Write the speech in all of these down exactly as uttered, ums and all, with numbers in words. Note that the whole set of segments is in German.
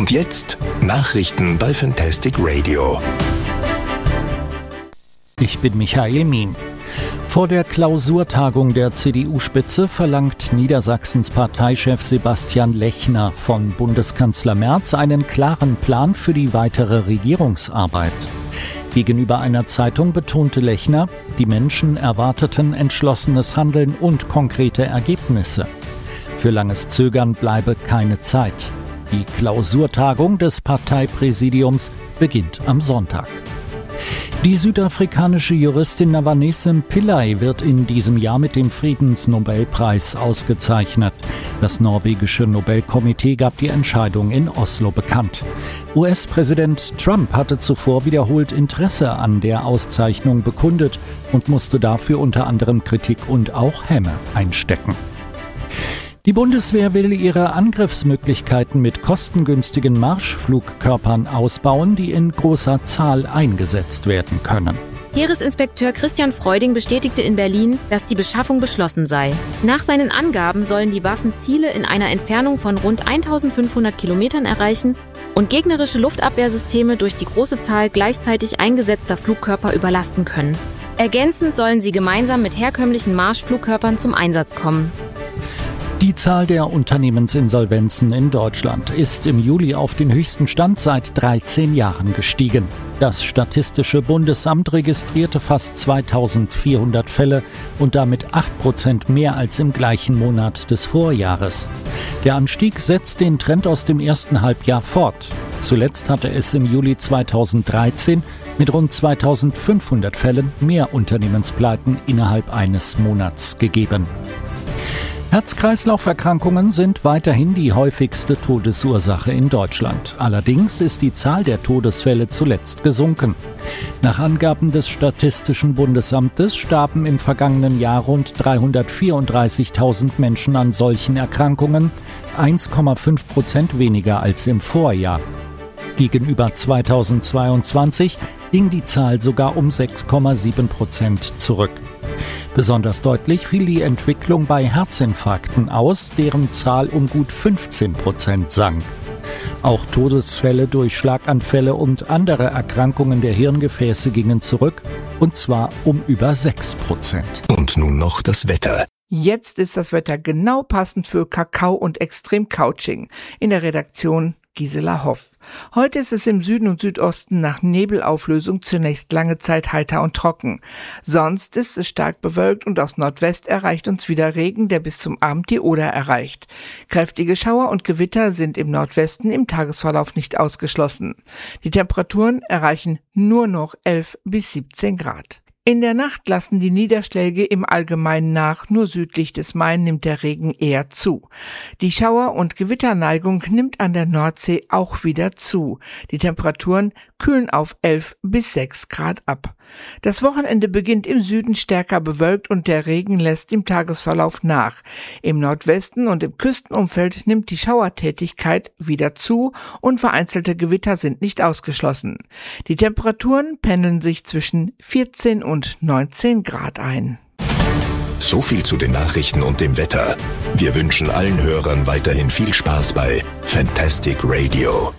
Und jetzt Nachrichten bei Fantastic Radio. Ich bin Michael Mien. Vor der Klausurtagung der C D U-Spitze verlangt Niedersachsens Parteichef Sebastian Lechner von Bundeskanzler Merz einen klaren Plan für die weitere Regierungsarbeit. Gegenüber einer Zeitung betonte Lechner, die Menschen erwarteten entschlossenes Handeln und konkrete Ergebnisse. Für langes Zögern bleibe keine Zeit. Die Klausurtagung des Parteipräsidiums beginnt am Sonntag. Die südafrikanische Juristin Navanese Pillay wird in diesem Jahr mit dem Friedensnobelpreis ausgezeichnet. Das norwegische Nobelkomitee gab die Entscheidung in Oslo bekannt. U S-Präsident Trump hatte zuvor wiederholt Interesse an der Auszeichnung bekundet und musste dafür unter anderem Kritik und auch Häme einstecken. Die Bundeswehr will ihre Angriffsmöglichkeiten mit kostengünstigen Marschflugkörpern ausbauen, die in großer Zahl eingesetzt werden können. Heeresinspekteur Christian Freuding bestätigte in Berlin, dass die Beschaffung beschlossen sei. Nach seinen Angaben sollen die Waffen Ziele in einer Entfernung von rund eintausendfünfhundert Kilometern erreichen und gegnerische Luftabwehrsysteme durch die große Zahl gleichzeitig eingesetzter Flugkörper überlasten können. Ergänzend sollen sie gemeinsam mit herkömmlichen Marschflugkörpern zum Einsatz kommen. Die Zahl der Unternehmensinsolvenzen in Deutschland ist im Juli auf den höchsten Stand seit dreizehn Jahren gestiegen. Das Statistische Bundesamt registrierte fast zweitausendvierhundert Fälle und damit acht Prozent mehr als im gleichen Monat des Vorjahres. Der Anstieg setzt den Trend aus dem ersten Halbjahr fort. Zuletzt hatte es im Juli zweitausenddreizehn mit rund zweitausendfünfhundert Fällen mehr Unternehmenspleiten innerhalb eines Monats gegeben. Herz-Kreislauf-Erkrankungen sind weiterhin die häufigste Todesursache in Deutschland. Allerdings ist die Zahl der Todesfälle zuletzt gesunken. Nach Angaben des Statistischen Bundesamtes starben im vergangenen Jahr rund dreihundertvierunddreißigtausend Menschen an solchen Erkrankungen, eins Komma fünf Prozent weniger als im Vorjahr. Gegenüber zweitausendzweiundzwanzig ging die Zahl sogar um sechs Komma sieben Prozent zurück. Besonders deutlich fiel die Entwicklung bei Herzinfarkten aus, deren Zahl um gut fünfzehn Prozent sank. Auch Todesfälle durch Schlaganfälle und andere Erkrankungen der Hirngefäße gingen zurück, und zwar um über sechs Prozent. Und nun noch das Wetter. Jetzt ist das Wetter genau passend für Kakao und Extrem-Couching. In der Redaktion Gisela Hoff. Heute ist es im Süden und Südosten nach Nebelauflösung zunächst lange Zeit heiter und trocken. Sonst ist es stark bewölkt und aus Nordwest erreicht uns wieder Regen, der bis zum Abend die Oder erreicht. Kräftige Schauer und Gewitter sind im Nordwesten im Tagesverlauf nicht ausgeschlossen. Die Temperaturen erreichen nur noch elf bis siebzehn Grad. In der Nacht lassen die Niederschläge im Allgemeinen nach, nur südlich des Main nimmt der Regen eher zu. Die Schauer- und Gewitterneigung nimmt an der Nordsee auch wieder zu. Die Temperaturen kühlen auf elf bis sechs Grad ab. Das Wochenende beginnt im Süden stärker bewölkt und der Regen lässt im Tagesverlauf nach. Im Nordwesten und im Küstenumfeld nimmt die Schauertätigkeit wieder zu und vereinzelte Gewitter sind nicht ausgeschlossen. Die Temperaturen pendeln sich zwischen vierzehn und neunzehn Grad ein. So viel zu den Nachrichten und dem Wetter. Wir wünschen allen Hörern weiterhin viel Spaß bei Fantastic Radio.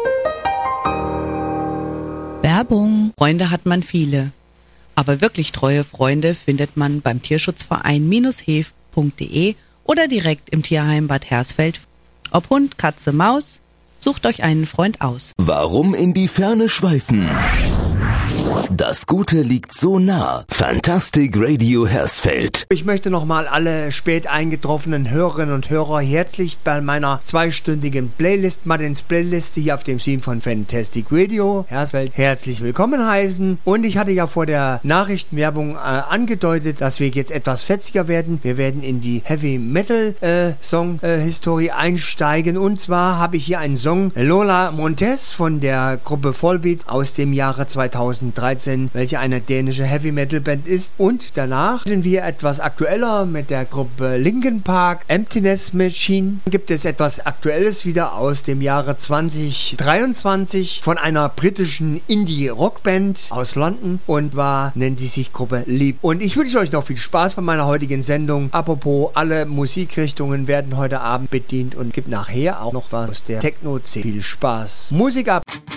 Werbung. Freunde hat man viele. Aber wirklich treue Freunde findet man beim Tierschutzverein heef punkt de oder direkt im Tierheim Bad Hersfeld. Ob Hund, Katze, Maus, sucht euch einen Freund aus. Warum in die Ferne schweifen? Das Gute liegt so nah. Fantastic Radio Hersfeld. Ich möchte nochmal alle spät eingetroffenen Hörerinnen und Hörer herzlich bei meiner zweistündigen Playlist, Martins Playliste hier auf dem Stream von Fantastic Radio Hersfeld herzlich willkommen heißen. Und ich hatte ja vor der Nachrichtenwerbung äh, angedeutet, dass wir jetzt etwas fetziger werden. Wir werden in die Heavy Metal äh, Song äh, Historie einsteigen. Und zwar habe ich hier einen Song Lola Montez von der Gruppe Volbeat aus dem Jahre zweitausenddrei dreizehn, welche eine dänische Heavy-Metal-Band ist. Und danach sind wir etwas aktueller mit der Gruppe Linkin Park, Emptiness Machine. Gibt es etwas Aktuelles wieder aus dem Jahre zwanzig dreiundzwanzig von einer britischen Indie-Rockband aus London und war, nennt die sich Gruppe Leap. Und ich wünsche euch noch viel Spaß bei meiner heutigen Sendung. Apropos, alle Musikrichtungen werden heute Abend bedient und gibt nachher auch noch was aus der Techno-Szene. Viel Spaß. Musik ab!